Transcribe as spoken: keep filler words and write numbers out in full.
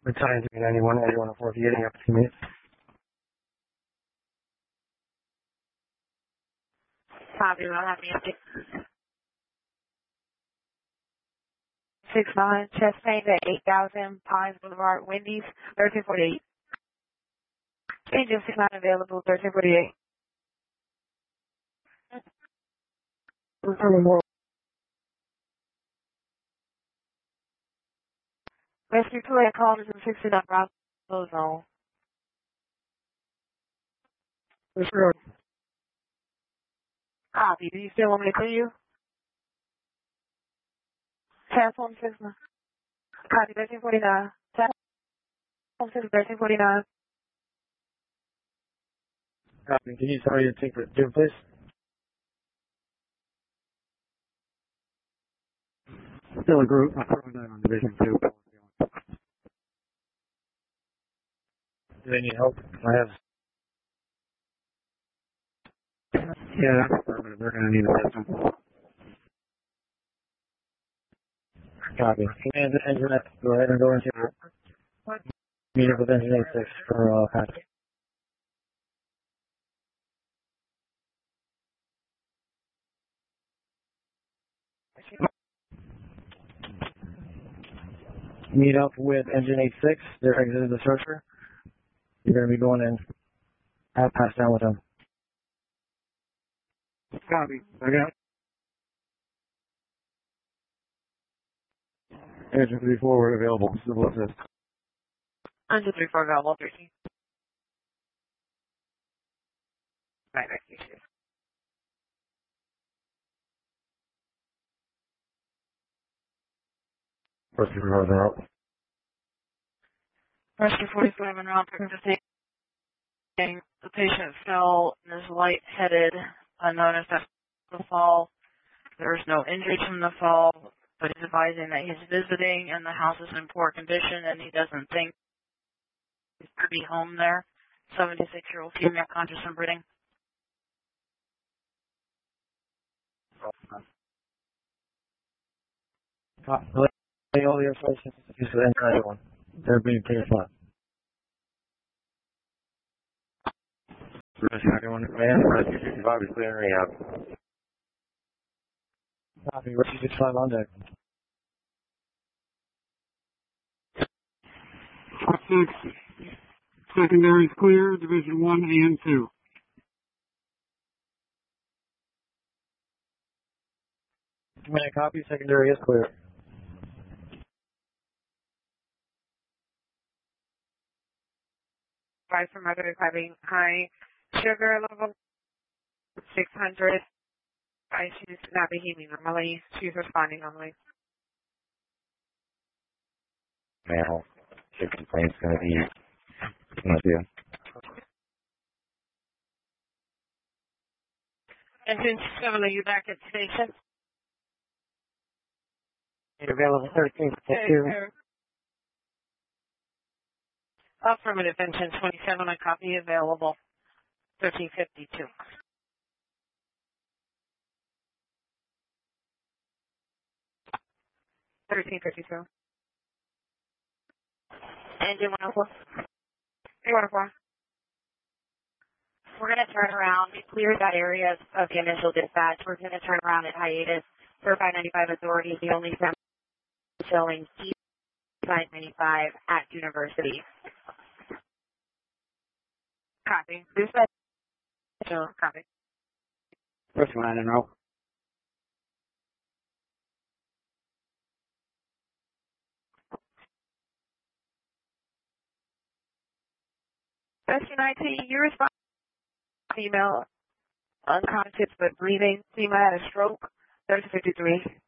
Battalion three ninety-one, eighty-one oh four, getting up to me. Copy, I'll have me update. six nine, chest pain at eight thousand, Pines Boulevard, Wendy's, thirteen forty-eight. Angel six nine available, thirteen forty-eight. Returning more. Rescue two eight call is in sixty-nine Bravo zone. Disregard. Copy, do you still want me to clear you? Telephone six nine. Copy, thirteen forty-nine. Telephone six thirteen forty-nine. Copy. Can you tell me your secret too, please? Still a group. I'm on Division two. Do they need help? I have. Yeah, that's permanent. They're going to need assistance. Copy. And engine X, go ahead and go into meet up with engine eight six for uh, patch. Meet up with engine eight six. They're exited the searcher. You're going to be going in. I'll pass down with them. Copy. Okay. Engine three forward available. Civil assist. Engine three four available, thirteen. Right, right, you should. First supervisor out. Rescue forty-seven round practicing. The patient fell and is lightheaded, unknown as the fall. There is no injury from the fall, but he's advising that he's visiting and the house is in poor condition and he doesn't think he's to be home there. seventy-six-year-old female conscious and breathing. Lay all the information to the entire one. They're being taken spot. Rescue one man, rescue fifty-five is clear and rehab. Copy, rescue fifty-five on deck. six, secondary is clear, Division one and two. Man, copy, secondary is clear. Advice from mother having high sugar level, six hundred. I, she's not behaving normally. She's responding normally. Now, your complaint's going to be going to do. Engine seven, are you back at station? You're available thirteen fifty-two. Affirmative, engine twenty-seven, a copy available. thirteen fifty-two. thirteen fifty-two. Engine one oh four. three one oh four. We're going to turn around. We cleared that area of the initial dispatch. We're going to turn around at hiatus. Certified ninety-five authority, the only family showing Certified ninety-five at University. Copy. Dispatch. Copy. First one, I don't know. Rescue nineteen, you respond. Female, unconscious but breathing. Female had a stroke. thirty fifty-three.